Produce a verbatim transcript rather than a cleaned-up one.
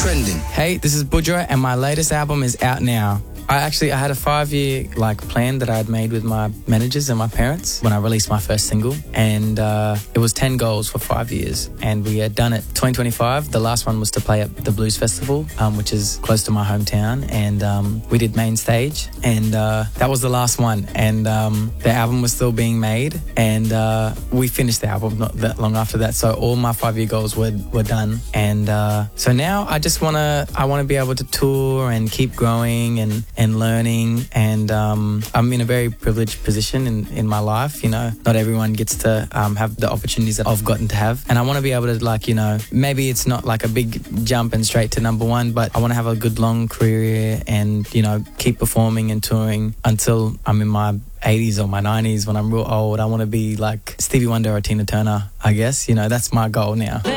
trending. Hey, this is Budra, and my latest album is out now. I actually I had a five-year like plan that I had made with my managers and my parents when I released my first single, and uh, it was ten goals for five years, and we had done it twenty twenty-five. The last one was to play at the Blues Festival, um, which is close to my hometown, and um, we did main stage, and uh, that was the last one, and um, the album was still being made, and uh, we finished the album not that long after that. So all my five-year goals were were done, and uh, so now I just wanna I wanna be able to tour and keep growing and. and learning, and um, I'm in a very privileged position in, in my life. You know, not everyone gets to um, have the opportunities that I've gotten to have, and I want to be able to, like, you know, maybe it's not like a big jump and straight to number one, but I want to have a good long career and, you know, keep performing and touring until I'm in my eighties or my nineties. When I'm real old, I want to be like Stevie Wonder or Tina Turner, I guess. You know, that's my goal now.